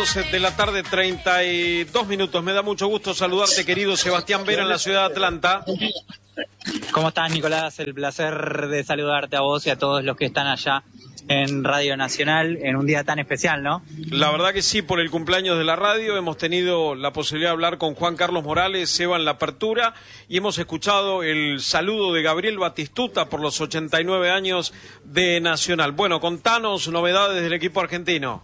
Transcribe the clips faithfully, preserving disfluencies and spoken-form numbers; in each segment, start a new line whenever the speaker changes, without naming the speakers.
doce de la tarde, treinta y dos minutos. Me da mucho gusto saludarte, querido Sebastián Vera, en la ciudad de Atlanta.
¿Cómo estás, Nicolás? El placer de saludarte a vos y a todos los que están allá en Radio Nacional en un día tan especial, ¿no?
La verdad que sí, por el cumpleaños de la radio hemos tenido la posibilidad de hablar con Juan Carlos Morales, Seba, en la apertura, y hemos escuchado el saludo de Gabriel Batistuta por los ochenta y nueve años de Nacional. Bueno, contanos novedades del equipo argentino.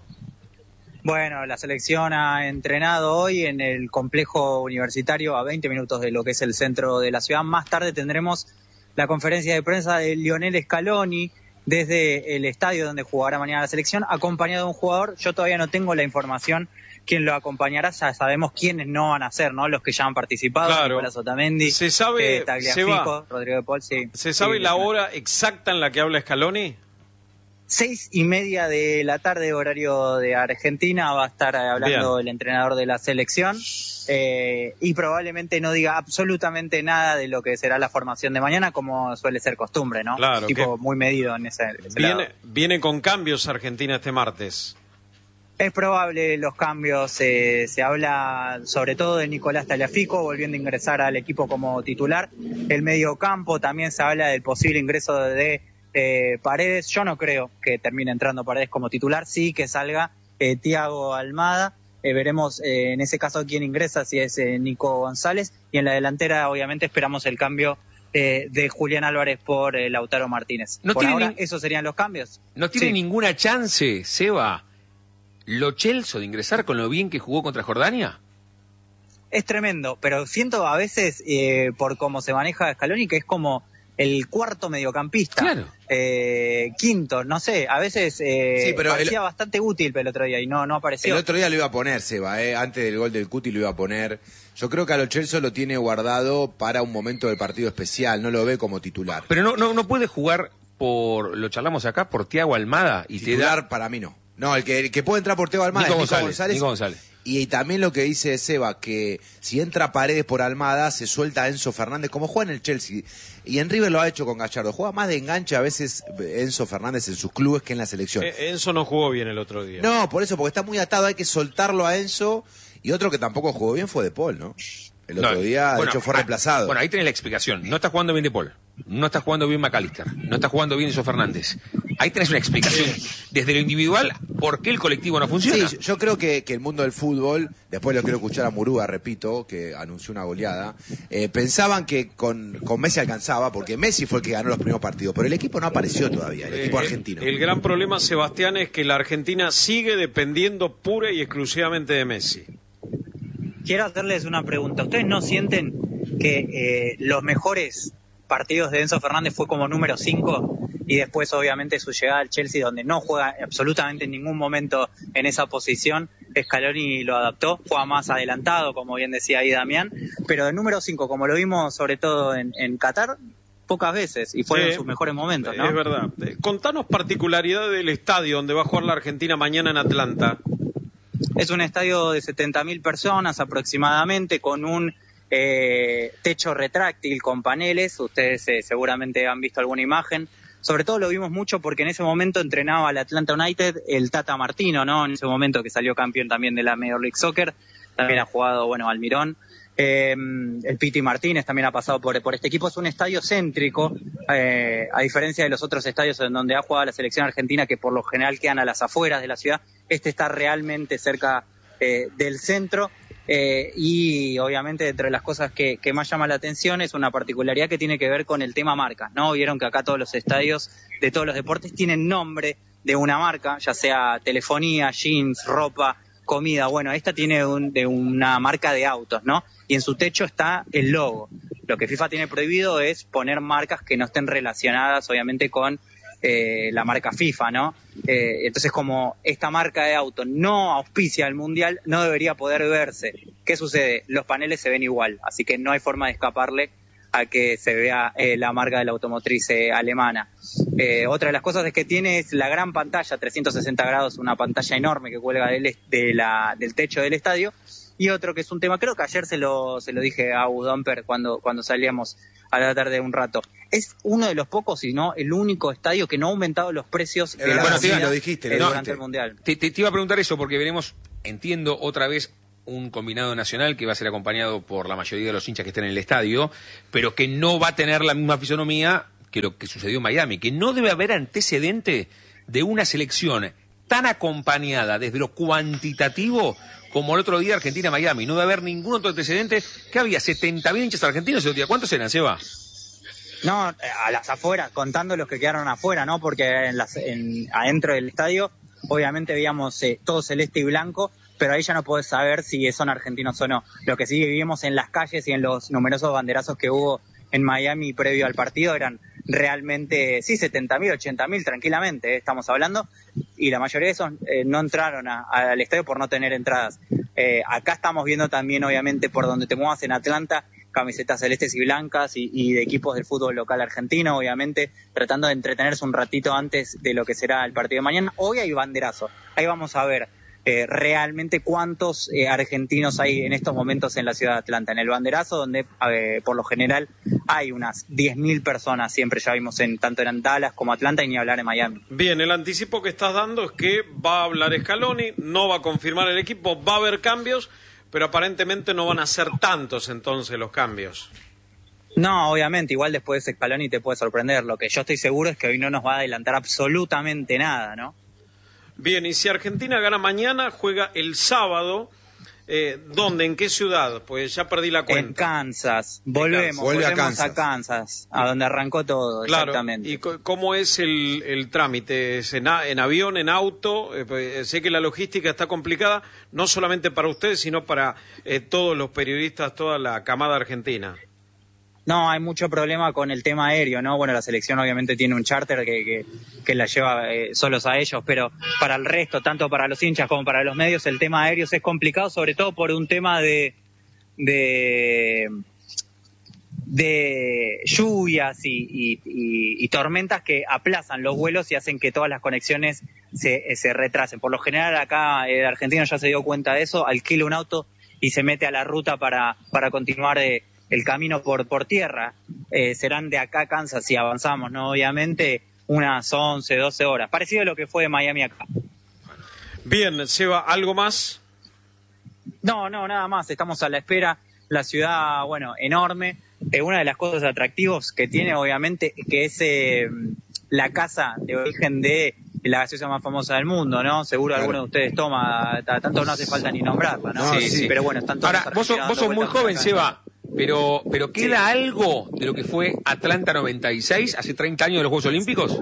Bueno, la selección ha entrenado hoy en el complejo universitario a veinte minutos de lo que es el centro de la ciudad. Más tarde tendremos la conferencia de prensa de Lionel Scaloni desde el estadio donde jugará mañana la selección, acompañado de un jugador. Yo todavía no tengo la información quién lo acompañará, ya sabemos quiénes no van a ser, ¿no? Los que ya han participado,
claro.
Nicolás Otamendi,
¿Se sabe,
eh, Tagliafico, Rodrigo de Paul, sí.
¿Se sabe
sí,
la hora exacta en la que habla Scaloni?
Seis y media de la tarde, horario de Argentina, va a estar hablando Bien. el entrenador de la selección eh, y probablemente no diga absolutamente nada de lo que será la formación de mañana, como suele ser costumbre, ¿no?
Claro,
tipo muy medido en ese, ese
viene,
lado.
Viene con cambios Argentina este martes.
Es probable los cambios, eh, se habla sobre todo de Nicolás Tagliafico volviendo a ingresar al equipo como titular. El mediocampo también se habla del posible ingreso de Eh, Paredes. Yo no creo que termine entrando Paredes como titular, sí que salga eh, Thiago Almada, eh, veremos eh, en ese caso quién ingresa, si es eh, Nico González, y en la delantera obviamente esperamos el cambio eh, de Julián Álvarez por eh, Lautaro Martínez.
No
por ahora
ni...
esos serían los cambios.
No tiene
sí.
ninguna chance, Seba, Lo Celso, de ingresar con lo bien que jugó contra Jordania.
Es tremendo, pero siento a veces eh, por cómo se maneja Scaloni que es como el cuarto mediocampista,
claro.
eh, quinto, no sé, a veces eh,
sí, pero
parecía
el,
bastante útil el otro día y no, no apareció.
El otro día lo iba a poner, Seba, eh, antes del gol del Cuti lo iba a poner. Yo creo que a Lo Celso lo tiene guardado para un momento del partido especial, no lo ve como titular.
Pero no no no puede jugar por, lo charlamos acá, por Thiago Almada. Y
titular
te da...
para mí no. No, el que, el que puede entrar por Thiago Almada
Nico
es Nico
González,
González.
Nico González.
Y, y también lo que dice Seba, que si entra Paredes por Almada, se suelta a Enzo Fernández, como juega en el Chelsea. Y en River lo ha hecho con Gallardo. Juega más de enganche a veces Enzo Fernández en sus clubes que en la selección.
Eh, Enzo no jugó bien el otro día.
No, por eso, porque está muy atado, hay que soltarlo a Enzo. Y otro que tampoco jugó bien fue De Paul, ¿no? El otro
no,
día,
bueno,
de hecho, fue
ah,
reemplazado.
Bueno, ahí tenés la explicación. No está jugando bien De Paul. No está jugando bien McAllister. No está jugando bien Enzo Fernández. Ahí tenés una explicación desde lo individual por qué el colectivo no funciona.
Sí, yo creo que, que el mundo del fútbol, después lo quiero escuchar a Murúa, repito, que anunció una goleada, eh, pensaban que con, con Messi alcanzaba, porque Messi fue el que ganó los primeros partidos, pero el equipo no apareció todavía, el equipo
eh,
argentino.
El, el gran problema, Sebastián, es que la Argentina sigue dependiendo pura y exclusivamente de Messi.
Quiero hacerles una pregunta. ¿Ustedes no sienten que eh, los mejores partidos de Enzo Fernández fue como número cinco y después obviamente su llegada al Chelsea, donde no juega absolutamente en ningún momento en esa posición, Scaloni lo adaptó, juega más adelantado, como bien decía ahí Damián, pero de número cinco, como lo vimos sobre todo en, en Qatar, pocas veces, y fueron
eh,
sus mejores momentos, ¿no?
Es verdad. Eh, contanos particularidades del estadio donde va a jugar la Argentina mañana en Atlanta.
Es un estadio de setenta mil personas aproximadamente, con un eh, techo retráctil con paneles. Ustedes eh, seguramente han visto alguna imagen. Sobre todo lo vimos mucho porque en ese momento entrenaba al Atlanta United el Tata Martino, ¿no? En ese momento que salió campeón también de la Major League Soccer. También ha jugado, bueno, Almirón. Eh, el Piti Martínez también ha pasado por, por este equipo. Es un estadio céntrico, eh, a diferencia de los otros estadios en donde ha jugado la selección argentina, que por lo general quedan a las afueras de la ciudad. Este está realmente cerca eh, del centro, eh, y obviamente entre las cosas que, que más llama la atención es una particularidad que tiene que ver con el tema marcas, ¿no? Vieron que acá todos los estadios de todos los deportes tienen nombre de una marca, ya sea telefonía, jeans, ropa, comida. Bueno, esta tiene un, de una marca de autos, ¿no? Y en su techo está el logo. Lo que FIFA tiene prohibido es poner marcas que no estén relacionadas, obviamente, con eh, la marca FIFA, ¿no? Eh, entonces, como esta marca de auto no auspicia el Mundial, no debería poder verse. ¿Qué sucede? Los paneles se ven igual, así que no hay forma de escaparle a que se vea eh, la marca de la automotriz eh, alemana. Eh, otra de las cosas es que tiene es la gran pantalla, trescientos sesenta grados, una pantalla enorme que cuelga del, de la, del techo del estadio. Y otro que es un tema, creo que ayer se lo se lo dije a Udamper cuando, cuando salíamos a la tarde un rato. Es uno de los pocos, si no el único estadio que no ha aumentado los precios de
eh,
la
bueno,
comida
sí, lo dijiste,
eh,
lo
durante
dijiste.
el Mundial.
Te, te, te iba a preguntar eso porque veremos entiendo otra vez un combinado nacional que va a ser acompañado por la mayoría de los hinchas que estén en el estadio, pero que no va a tener la misma fisonomía que lo que sucedió en Miami, que no debe haber antecedente de una selección tan acompañada desde lo cuantitativo como el otro día Argentina-Miami. No debe haber ningún otro antecedente. Que había setenta mil hinchas argentinos ese día. ¿Cuántos eran, Seba?
No, a las afueras, contando los que quedaron afuera, ¿no? Porque en las, en, adentro del estadio, obviamente veíamos eh, todo celeste y blanco, pero ahí ya no podés saber si son argentinos o no. Lo que sí vivimos en las calles y en los numerosos banderazos que hubo en Miami previo al partido eran realmente, sí, setenta mil, ochenta mil tranquilamente, eh, estamos hablando, y la mayoría de esos eh, no entraron a, a, al estadio por no tener entradas. Eh, acá estamos viendo también, obviamente, por donde te muevas en Atlanta, camisetas celestes y blancas y, y de equipos del fútbol local argentino, obviamente, tratando de entretenerse un ratito antes de lo que será el partido de mañana. Hoy hay banderazo, ahí vamos a ver eh, realmente cuántos eh, argentinos hay en estos momentos en la ciudad de Atlanta, en el banderazo, donde eh, por lo general hay unas diez mil personas, siempre ya vimos en tanto en Dallas como Atlanta y ni hablar en Miami.
Bien, el anticipo que estás dando es que va a hablar Scaloni, no va a confirmar el equipo, va a haber cambios, pero aparentemente no van a ser tantos entonces los cambios.
No, obviamente, igual después de Scaloni te puede sorprender. Lo que yo estoy seguro es que hoy no nos va a adelantar absolutamente nada, ¿no?
Bien, y si Argentina gana mañana, juega el sábado, eh, ¿dónde? ¿En qué ciudad? Pues ya perdí la cuenta.
En Kansas, volvemos,
Vuelve
volvemos
a Kansas.
a Kansas, a donde arrancó todo,
Claro,
exactamente.
¿y cómo es el, el trámite? ¿Es en, en avión, en auto? Eh, pues, sé que la logística está complicada, no solamente para ustedes, sino para eh, todos los periodistas, toda la camada argentina.
No, hay mucho problema con el tema aéreo, ¿no? Bueno, la selección obviamente tiene un charter que, que, que la lleva eh, solos a ellos, pero para el resto, tanto para los hinchas como para los medios, el tema aéreo es complicado, sobre todo por un tema de de, de lluvias y, y, y, y tormentas que aplazan los vuelos y hacen que todas las conexiones se, se retrasen. Por lo general acá el argentino ya se dio cuenta de eso, alquila un auto y se mete a la ruta para, para continuar de el camino por por tierra. Eh, serán de acá a Kansas, si avanzamos, ¿no? Obviamente, unas once, doce horas. Parecido a lo que fue de Miami acá.
Bien, Seba, ¿algo más?
No, no, nada más. Estamos a la espera. La ciudad, bueno, enorme. Eh, una de las cosas atractivas que tiene, obviamente, que es eh, la casa de origen de la gaseosa más famosa del mundo, ¿no? Seguro
Claro.
alguno de ustedes toma, tanto no hace falta ni nombrarla, ¿no?
No, sí, sí.
Pero bueno, están todos
Ahora,
los
vos sos,
argentinos
vos sos
dando
muy
vueltas
joven,
por acá.
Seba, pero, pero ¿queda algo de lo que fue Atlanta noventa y seis, hace treinta años de los Juegos Olímpicos?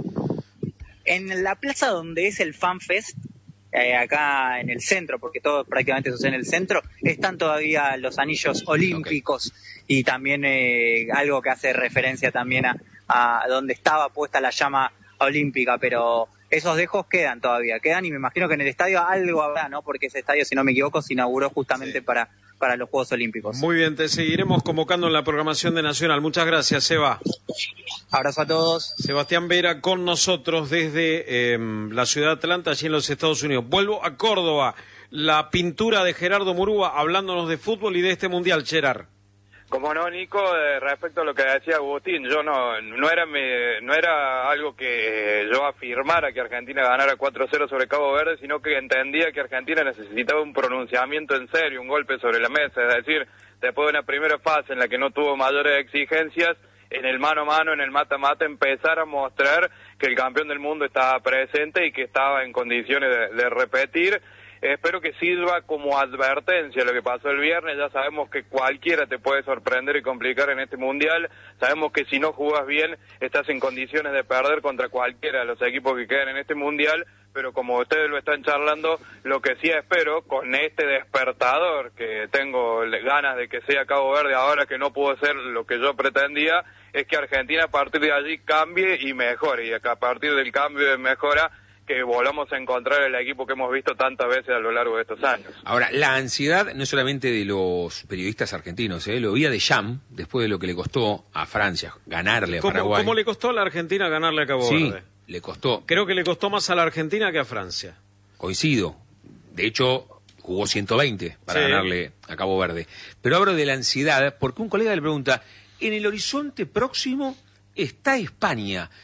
En la plaza donde es el Fan Fest, eh, acá en el centro, porque todo prácticamente sucede en el centro, están todavía los anillos olímpicos y también eh, algo que hace referencia también a, a donde estaba puesta la llama olímpica, pero esos dejos quedan todavía, quedan y me imagino que en el estadio algo habrá, ¿no? Porque ese estadio, si no me equivoco, se inauguró justamente
Sí.
para, para los Juegos Olímpicos.
Muy bien, te seguiremos convocando en la programación de Nacional. Muchas gracias, Seba.
Abrazo a todos.
Sebastián Vera con nosotros desde eh, la ciudad de Atlanta, allí en los Estados Unidos. Vuelvo a Córdoba, la pintura de Gerardo Murúa, hablándonos de fútbol y de este Mundial, Gerard.
Como no, Nico, eh, respecto a lo que decía Agustín, yo no no era me, no era algo que yo afirmara que Argentina ganara cuatro cero sobre Cabo Verde, sino que entendía que Argentina necesitaba un pronunciamiento en serio, un golpe sobre la mesa, es decir, después de una primera fase en la que no tuvo mayores exigencias, en el mano a mano, en el mata-mata, empezar a mostrar que el campeón del mundo estaba presente y que estaba en condiciones de, de repetir. Espero que sirva como advertencia lo que pasó el viernes. Ya sabemos que cualquiera te puede sorprender y complicar en este mundial. Sabemos que si no jugás bien, estás en condiciones de perder contra cualquiera de los equipos que quedan en este mundial. Pero como ustedes lo están charlando, lo que sí espero, con este despertador que tengo ganas de que sea Cabo Verde ahora que no pudo ser lo que yo pretendía, es que Argentina a partir de allí cambie y mejore. Y a partir del cambio y mejora, que volvamos a encontrar el equipo que hemos visto tantas veces a lo largo de estos años.
Ahora, la ansiedad no es solamente de los periodistas argentinos, ¿eh? Lo vi a Deschamps, después de lo que le costó a Francia ganarle a
¿Cómo,
Paraguay.
¿Cómo le costó a la Argentina ganarle a Cabo
Sí,
Verde?
le costó.
Creo que le costó más a la Argentina que a Francia.
Coincido. De hecho, jugó ciento veinte para
Sí.
ganarle a Cabo Verde. Pero hablo de la ansiedad porque un colega le pregunta, en el horizonte próximo está España.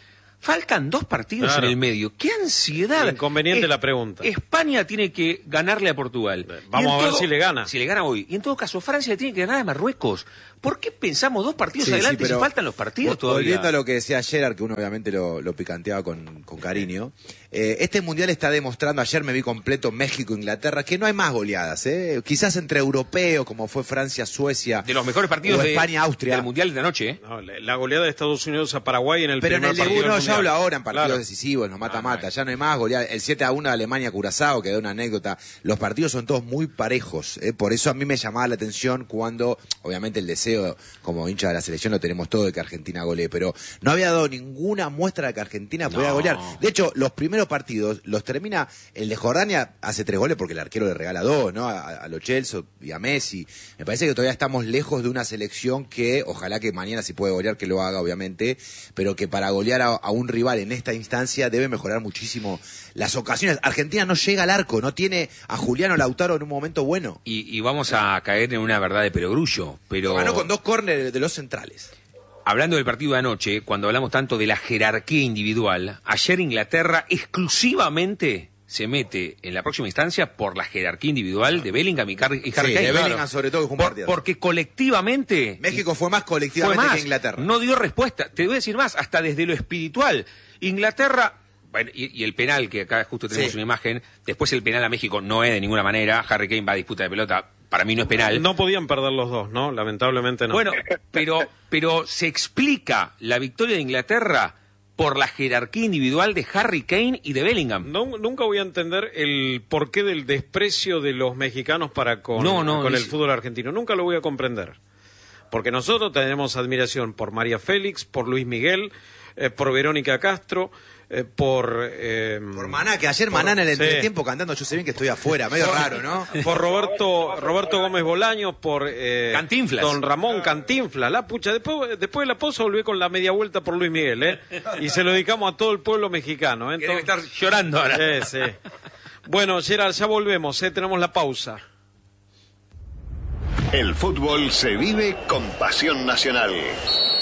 Faltan dos partidos
Claro.
en el medio. ¡Qué ansiedad!
Inconveniente
Es-
la pregunta.
España tiene que ganarle a Portugal.
Vamos
Y en
a ver si le gana.
Si le gana hoy. Y en todo caso, Francia le tiene que ganar a Marruecos. ¿Por qué pensamos dos partidos
Sí, sí,
adelante
pero
si faltan los partidos
vol-
todavía?
Volviendo a lo que decía Gerard, que uno obviamente lo, lo picanteaba con, con cariño, eh, este mundial está demostrando, ayer me vi completo México-Inglaterra, que no hay más goleadas, ¿eh? Quizás entre europeos, como fue Francia-Suecia,
De los mejores partidos
o
de,
España-Austria.
del Mundial de anoche. ¿eh?
No, la la goleada de Estados Unidos a Paraguay en el
Pero en
primer
el
partido
debut, no,
del
yo
Mundial.
hablo ahora en partidos
Claro.
decisivos, en los mata-mata,
Ah,
ya no hay más goleadas. El siete a uno de Alemania-Curazao, que da una anécdota. Los partidos son todos muy parejos, ¿eh? Por eso a mí me llamaba la atención cuando, obviamente el deseo, como hincha de la selección lo tenemos todo de que Argentina golee, pero no había dado ninguna muestra de que Argentina podía
No.
golear. De hecho, los primeros partidos los termina, el de Jordania hace tres goles porque el arquero le regala dos, ¿no? A, a los Chelsea y a Messi. Me parece que todavía estamos lejos de una selección que, ojalá que mañana si puede golear, que lo haga, obviamente, pero que para golear a, a un rival en esta instancia debe mejorar muchísimo las ocasiones. Argentina no llega al arco, no tiene a Juliano Lautaro en un momento bueno.
Y, y vamos a caer en una verdad de perogrullo. Pero
Ganó con dos córneres de los centrales.
hablando del partido de anoche, cuando hablamos tanto de la jerarquía individual, ayer Inglaterra exclusivamente se mete en la próxima instancia por la jerarquía individual de Bellingham y, Car y Harry
Sí,
Kane.
de
Claro.
Bellingham sobre todo, que fue un
Por-
partidazo.
porque colectivamente
México fue más
fue
colectivamente
más,
que Inglaterra.
no dio respuesta. Te voy a decir más, hasta desde lo espiritual. Inglaterra, bueno, y, y el penal, que acá justo tenemos
Sí.
una imagen, después el penal a México no es de ninguna manera, Harry Kane va a disputa de pelota, para mí no es penal.
No podían perder los dos, ¿no? Lamentablemente no.
Bueno, pero, pero se explica la victoria de Inglaterra por la jerarquía individual de Harry Kane y de Bellingham.
No, nunca voy a entender el porqué del desprecio de los mexicanos para con,
No, no,
con el
es-
fútbol argentino. Nunca lo voy a comprender. Porque nosotros tenemos admiración por María Félix, por Luis Miguel, eh, por Verónica Castro, eh, por... eh,
Por Maná, que ayer
por-
Maná en el
sí.
entretiempo cantando Yo sé bien que estoy afuera, medio raro, ¿no?
Por Roberto Roberto Gómez Bolaños, por eh,
Cantinflas.
Don Ramón Cantinflas, la pucha. Después, después de la pausa volví con la media vuelta por Luis Miguel, ¿eh? Y se lo dedicamos a todo el pueblo mexicano, ¿eh?
Que debe
Entonces-
estar llorando ahora.
Sí, sí. Bueno, Gerard, ya volvemos, ¿eh? Tenemos la pausa.
El fútbol se vive con pasión nacional.